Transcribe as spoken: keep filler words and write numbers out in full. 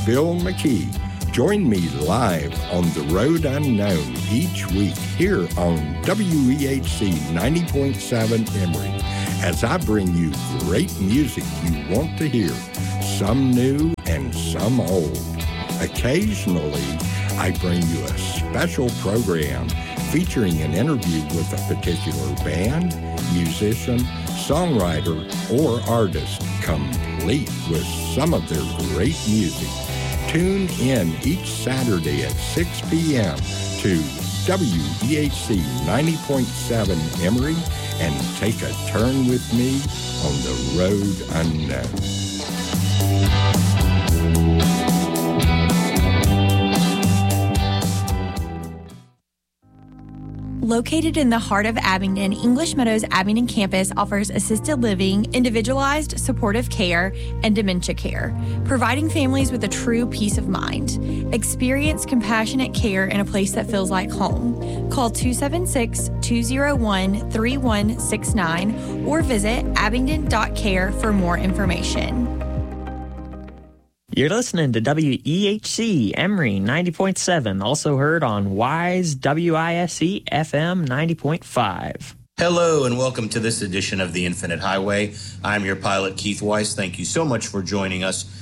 Bill McKee. Join me live on The Road Unknown each week here on W E H C ninety point seven Emory as I bring you great music you want to hear, some new and some old. Occasionally, I bring you a special program featuring an interview with a particular band, musician, songwriter, or artist, complete with some of their great music. Tune in each Saturday at six p.m. to W E H C ninety point seven Emory and take a turn with me on the road unknown. Located in the heart of Abingdon, English Meadows Abingdon campus offers assisted living, individualized supportive care, and dementia care, providing families with a true peace of mind. Experience compassionate care in a place that feels like home. Call two seven six, two oh one, three one six nine or visit abingdon dot care for more information. You're listening to W E H C Emory ninety point seven, also heard on Wise W I S E F M ninety point five. Hello and welcome to this edition of The Infinite Highway. I'm your pilot, Keith Weiss. Thank you so much for joining us